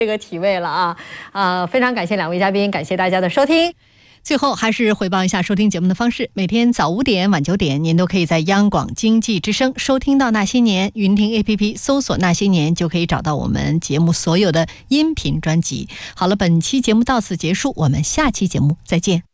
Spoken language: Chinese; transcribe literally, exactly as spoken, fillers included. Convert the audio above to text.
这个体味了啊！啊、呃，非常感谢两位嘉宾，感谢大家的收听。 最后还是汇报一下收听节目的方式，每天早五点晚九点您都可以在央广经济之声收听到那些年，云听 A P P 搜索那些年就可以找到我们节目所有的音频专辑。好了，本期节目到此结束，我们下期节目再见。